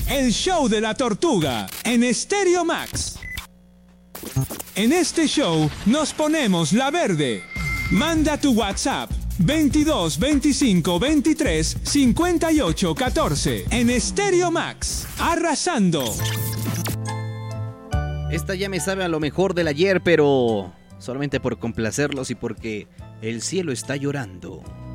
El show de la tortuga en Stereo Max. En este show nos ponemos la verde. Manda tu WhatsApp 22 25 23 58 14 en Stereo Max. Arrasando. Esta ya me sabe a lo mejor del ayer, pero solamente por complacerlos y porque el cielo está llorando.